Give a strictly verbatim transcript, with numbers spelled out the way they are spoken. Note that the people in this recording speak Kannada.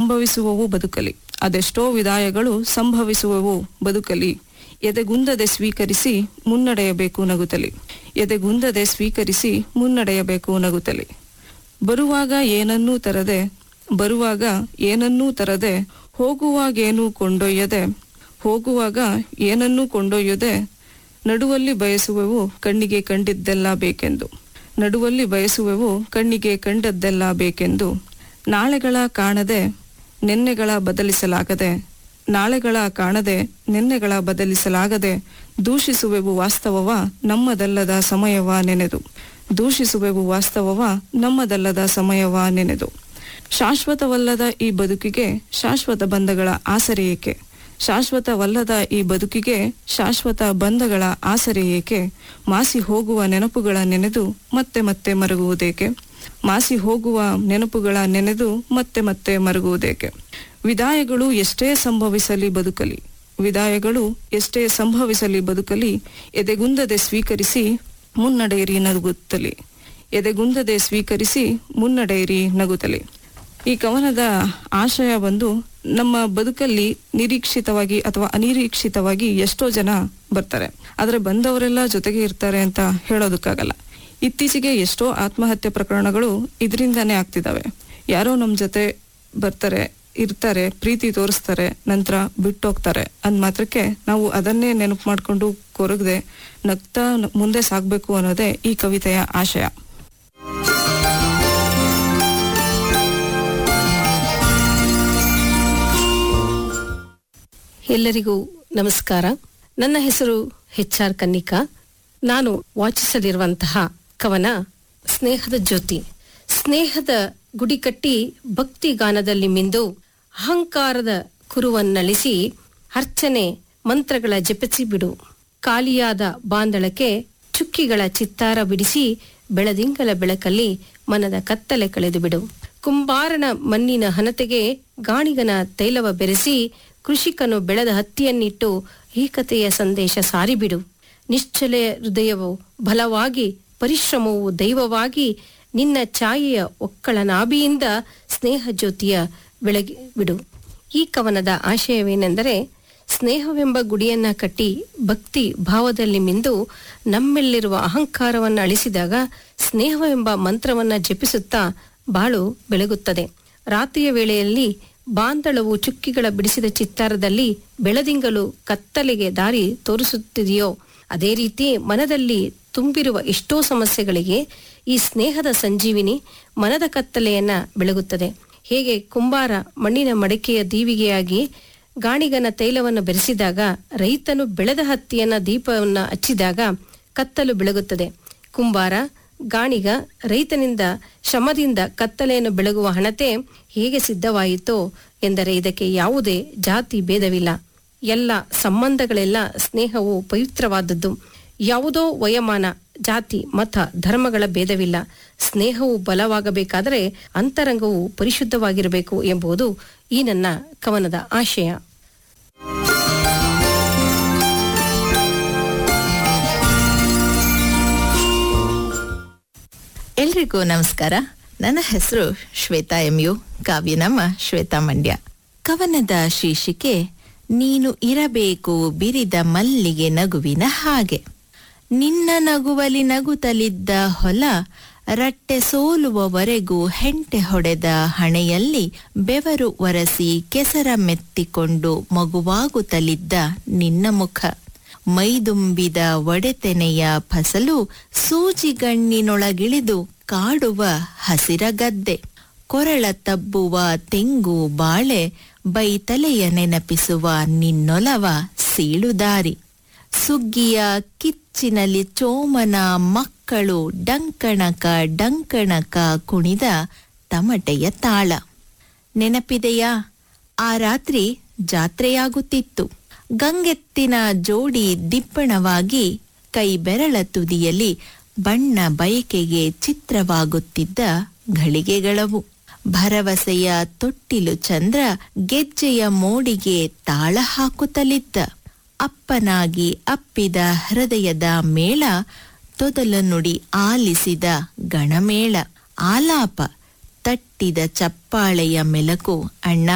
ಸಂಭವಿಸುವವು ಬದುಕಲಿ, ಅದೆಷ್ಟೋ ವಿದಾಯಗಳು ಸಂಭವಿಸುವವು ಬದುಕಲಿ. ಎದೆಗುಂದದೆ ಸ್ವೀಕರಿಸಿ ಮುನ್ನಡೆಯಬೇಕು ನಗುತ್ತಲಿ, ಎದೆಗುಂದದೆ ಸ್ವೀಕರಿಸಿ ಮುನ್ನಡೆಯಬೇಕು ನಗುತ್ತಲಿ. ಬರುವಾಗ ಏನನ್ನೂ ತರದೆ ಬರುವಾಗ ಏನನ್ನೂ ತರದೆ ಹೋಗುವಾಗೇನೂ ಕೊಂಡೊಯ್ಯದೆ ಹೋಗುವಾಗ ಏನನ್ನೂ ಕೊಂಡೊಯ್ಯದೆ ನಡುವಲ್ಲಿ ಬಯಸುವೆವು ಕಣ್ಣಿಗೆ ಕಂಡಿದ್ದೆಲ್ಲ ಬೇಕೆಂದು ನಡುವಲ್ಲಿ ಬಯಸುವೆವು ಕಣ್ಣಿಗೆ ಕಂಡದ್ದೆಲ್ಲ ಬೇಕೆಂದು. ನಾಳೆಗಳ ಕಾಣದೆ ನೆನ್ನೆಗಳ ಬದಲಿಸಲಾಗದೆ ನಾಳೆಗಳ ಕಾಣದೆ ನೆನ್ನೆಗಳ ಬದಲಿಸಲಾಗದೆ ದೂಷಿಸುವೆವು ವಾಸ್ತವವ ನಮ್ಮದಲ್ಲದ ಸಮಯವ ನೆನೆದು ದೂಷಿಸುವೆವು ವಾಸ್ತವವ ನಮ್ಮದಲ್ಲದ ಸಮಯವ ನೆನೆದು. ಶಾಶ್ವತವಲ್ಲದ ಈ ಬದುಕಿಗೆ ಶಾಶ್ವತ ಬಂಧಗಳ ಆಸರೆ ಏಕೆ ಶಾಶ್ವತವಲ್ಲದ ಈ ಬದುಕಿಗೆ ಶಾಶ್ವತ ಬಂಧಗಳ ಆಸರೆ ಏಕೆ. ಮಾಸಿ ಹೋಗುವ ನೆನಪುಗಳ ನೆನೆದು ಮತ್ತೆ ಮತ್ತೆ ಮರುಗುವುದೇಕೆ ಮಾಸಿ ಹೋಗುವ ನೆನಪುಗಳ ನೆನೆದು ಮತ್ತೆ ಮತ್ತೆ ಮರುಗುವುದೇಕೆ. ವಿದಾಯಗಳು ಎಷ್ಟೇ ಸಂಭವಿಸಲಿ ಬದುಕಲಿ ವಿದಾಯಗಳು ಎಷ್ಟೇ ಸಂಭವಿಸಲಿ ಬದುಕಲಿ ಎದೆಗುಂದದೆ ಸ್ವೀಕರಿಸಿ ಮುನ್ನಡೆಯಿರಿ ನಗುತ್ತಲಿ ಎದೆಗುಂದದೆ ಸ್ವೀಕರಿಸಿ ಮುನ್ನಡೆಯಿರಿ ನಗುತ್ತಲಿ. ಈ ಕವನದ ಆಶಯ ಬಂದು ನಮ್ಮ ಬದುಕಲ್ಲಿ ನಿರೀಕ್ಷಿತವಾಗಿ ಅಥವಾ ಅನಿರೀಕ್ಷಿತವಾಗಿ ಎಷ್ಟೋ ಜನ ಬರ್ತಾರೆ, ಆದ್ರೆ ಬಂದವರೆಲ್ಲ ಜೊತೆಗೆ ಇರ್ತಾರೆ ಅಂತ ಹೇಳೋದಕ್ಕಾಗಲ್ಲ. ಇತ್ತೀಚೆಗೆ ಎಷ್ಟೋ ಆತ್ಮಹತ್ಯೆ ಪ್ರಕರಣಗಳು ಇದರಿಂದಾನೇ ಆಗ್ತಿದಾವೆ. ಯಾರೋ ನಮ್ ಜೊತೆ ಬರ್ತಾರೆ, ಇರ್ತಾರೆ, ಪ್ರೀತಿ ತೋರಿಸ್ತಾರೆ, ನಂತರ ಬಿಟ್ಟೋಗ್ತಾರೆ ಅಂದ್ ಮಾತ್ರಕ್ಕೆ ನಾವು ಅದನ್ನೇ ನೆನಪು ಮಾಡ್ಕೊಂಡು ಕೊರಗದೆ ನಗ್ತಾ ಮುಂದೆ ಸಾಗ್ಬೇಕು ಅನ್ನೋದೇ ಈ ಕವಿತೆಯ ಆಶಯ. ಎಲ್ಲರಿಗೂ ನಮಸ್ಕಾರ. ನನ್ನ ಹೆಸರು ಎಚ್ ಆರ್ ಕನ್ನಿಕಾ. ನಾನು ವಾಚಿಸಲಿರುವಂತಹ ಕವನ ಸ್ನೇಹದ ಜ್ಯೋತಿ. ಸ್ನೇಹದ ಗುಡಿ ಕಟ್ಟಿ ಭಕ್ತಿ ಗಾನದಲ್ಲಿ ಮಿಂದು ಅಹಂಕಾರದ ಕುರುವನ್ನಳಿಸಿ ಅರ್ಚನೆ ಮಂತ್ರಗಳ ಜಪಿಸಿ ಬಿಡು. ಖಾಲಿಯಾದ ಬಾಂದಳಕ್ಕೆ ಚುಕ್ಕಿಗಳ ಚಿತ್ತಾರ ಬಿಡಿಸಿ ಬೆಳದಿಂಗಲ ಬೆಳಕಲ್ಲಿ ಮನದ ಕತ್ತಲೆ ಕಳೆದು ಬಿಡು. ಕುಂಬಾರನ ಮಣ್ಣಿನ ಹನತೆಗೆ ಗಾಣಿಗನ ತೈಲವ ಬೆರೆಸಿ ಕೃಷಿಕನು ಬೆಳೆದ ಹತ್ತಿಯನ್ನಿಟ್ಟು ಏಕತೆಯ ಸಂದೇಶ ಸಾರಿಬಿಡು. ನಿಶ್ಚಲ ಹೃದಯವು ಬಲವಾಗಿ ಪರಿಶ್ರಮವು ದೈವವಾಗಿ ನಿನ್ನ ಛಾಯೆಯ ಒಕ್ಕಳ ನಾಭಿಯಿಂದ ಸ್ನೇಹ ಜ್ಯೋತಿಯ ಬೆಳಗಿ ಬಿಡು. ಈ ಕವನದ ಆಶಯವೇನೆಂದರೆ, ಸ್ನೇಹವೆಂಬ ಗುಡಿಯನ್ನ ಕಟ್ಟಿ ಭಕ್ತಿ ಭಾವದಲ್ಲಿ ಮಿಂದು ನಮ್ಮೆಲ್ಲಿರುವ ಅಹಂಕಾರವನ್ನು ಅಳಿಸಿದಾಗ ಸ್ನೇಹವೆಂಬ ಮಂತ್ರವನ್ನ ಜಪಿಸುತ್ತಾ ಬಾಳು ಬೆಳಗುತ್ತದೆ. ರಾತ್ರಿಯ ವೇಳೆಯಲ್ಲಿ ಬಾಂದಳವು ಚುಕ್ಕಿಗಳ ಬಿಡಿಸಿದ ಚಿತ್ತಾರದಲ್ಲಿ ಬೆಳದಿಂಗಲು ಕತ್ತಲೆಗೆ ದಾರಿ ತೋರಿಸುತ್ತಿದೆಯೋ ಅದೇ ರೀತಿ ಮನದಲ್ಲಿ ತುಂಬಿರುವ ಎಷ್ಟೋ ಸಮಸ್ಯೆಗಳಿಗೆ ಈ ಸ್ನೇಹದ ಸಂಜೀವಿನಿ ಮನದ ಕತ್ತಲೆಯನ್ನ ಬೆಳಗುತ್ತದೆ. ಹೇಗೆ ಕುಂಬಾರ ಮಣ್ಣಿನ ಮಡಿಕೆಯ ದೀವಿಗೆಯಾಗಿ ಗಾಣಿಗನ ತೈಲವನ್ನು ಬೆರೆಸಿದಾಗ ರೈತನು ಬೆಳೆದ ಹತ್ತಿಯನ್ನ ದೀಪವನ್ನ ಹಚ್ಚಿದಾಗ ಕತ್ತಲು ಬೆಳಗುತ್ತದೆ. ಕುಂಬಾರ ಗಾಣಿಗ ರೈತನಿಂದ ಶ್ರಮದಿಂದ ಕತ್ತಲೆಯನ್ನು ಬೆಳಗುವ ಹಣತೆ ಹೇಗೆ ಸಿದ್ಧವಾಯಿತೋ ಎಂದರೆ ಇದಕ್ಕೆ ಯಾವುದೇ ಜಾತಿ ಭೇದವಿಲ್ಲ. ಎಲ್ಲ ಸಂಬಂಧಗಳೆಲ್ಲ ಸ್ನೇಹವು ಪವಿತ್ರವಾದದ್ದು. ಯಾವುದೋ ವಯಮಾನ ಜಾತಿ ಮತ ಧರ್ಮಗಳ ಭೇದವಿಲ್ಲ. ಸ್ನೇಹವು ಬಲವಾಗಬೇಕಾದರೆ ಅಂತರಂಗವು ಪರಿಶುದ್ಧವಾಗಿರಬೇಕು ಎಂಬುದು ಈ ನನ್ನ ಕವನದ ಆಶಯ. ಎಲ್ರಿಗೂ ನಮಸ್ಕಾರ. ನನ್ನ ಹೆಸರು ಶ್ವೇತಾ ಎಂ ಯು, ಕಾವ್ಯನಮ್ಮ ಶ್ವೇತಾ ಮಂಡ್ಯ. ಕವನದ ಶೀರ್ಷಿಕೆ ನೀನು ಇರಬೇಕು ಬಿರಿದ ಮಲ್ಲಿಗೆ ನಗುವಿನ ಹಾಗೆ. ನಿನ್ನ ನಗುವಲಿ ನಗುತ್ತಲಿದ್ದ ಹೊಲ ರಟ್ಟೆ ಸೋಲುವವರೆಗೂ ಹೆಂಟೆ ಹೊಡೆದ ಹಣೆಯಲ್ಲಿ ಬೆವರು ಒರೆಸಿ ಕೆಸರ ಮೆತ್ತಿಕೊಂಡು ಮಗುವಾಗುತ್ತಲಿದ್ದ ನಿನ್ನ ಮುಖ. ಮೈದುಂಬಿದ ಒಡೆತೆನೆಯ ಫಸಲು ಸೂಜಿಗಣ್ಣಿನೊಳಗಿಳಿದು ಕಾಡುವ ಹಸಿರ ಗದ್ದೆ. ಕೊರಳ ತಬ್ಬುವ ತೆಂಗು ಬಾಳೆ ಬೈತಲೆಯ ನೆನಪಿಸುವ ನಿನ್ನೊಲವ ಸೀಳುದಾರಿ. ಸುಗ್ಗಿಯ ಕಿಚ್ಚಿನಲ್ಲಿ ಚೋಮನ ಮಕ್ಕಳು ಡಂಕಣಕ ಡಂಕಣಕ ಕುಣಿದ ತಮಟೆಯ ತಾಳ. ನೆನಪಿದೆಯಾ? ಆ ರಾತ್ರಿ ಜಾತ್ರೆಯಾಗುತ್ತಿತ್ತು. ಗಂಗೆತ್ತಿನ ಜೋಡಿ ದಿಪ್ಪಣವಾಗಿ ಕೈ ಬೆರಳ ತುದಿಯಲ್ಲಿ ಬಣ್ಣ ಬಯಕೆಗೆ ಚಿತ್ರವಾಗುತ್ತಿದ್ದ ಘಳಿಗೆಗಳವು. ಭರವಸೆಯ ತೊಟ್ಟಿಲು ಚಂದ್ರ ಗೆಜ್ಜೆಯ ಮೋಡಿಗೆ ತಾಳ ಹಾಕುತ್ತಲಿದ್ದ. ಅಪ್ಪನಾಗಿ ಅಪ್ಪಿದ ಹೃದಯದ ಮೇಳ ತೊದಲ ನುಡಿ ಆಲಿಸಿದ ಗಣಮೇಳ. ಆಲಾಪ ತಟ್ಟಿದ ಚಪ್ಪಾಳೆಯ ಮೆಲಕು. ಅಣ್ಣ